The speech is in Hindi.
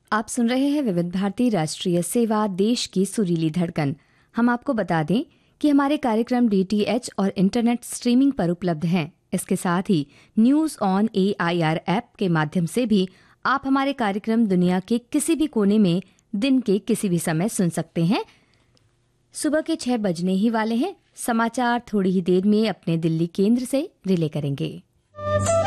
आप सुन रहे हैं विविध भारती राष्ट्रीय सेवा, देश की सुरीली धड़कन। हम आपको बता दें कि हमारे कार्यक्रम डीटीएच और इंटरनेट स्ट्रीमिंग पर उपलब्ध हैं। इसके साथ ही न्यूज ऑन AIR ऐप के माध्यम से भी आप हमारे कार्यक्रम दुनिया के किसी भी कोने में दिन के किसी भी समय सुन सकते हैं। सुबह के 6 बजने ही वाले हैं। समाचार थोड़ी ही देर में अपने दिल्ली केंद्र से रिले करेंगे।